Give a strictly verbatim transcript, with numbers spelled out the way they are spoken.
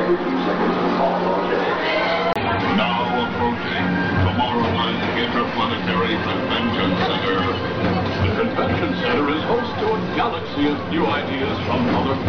every few seconds to call all day. Now approaching Tomorrowland Interplanetary Convention Center. The Convention Center is host to a galaxy of new ideas from other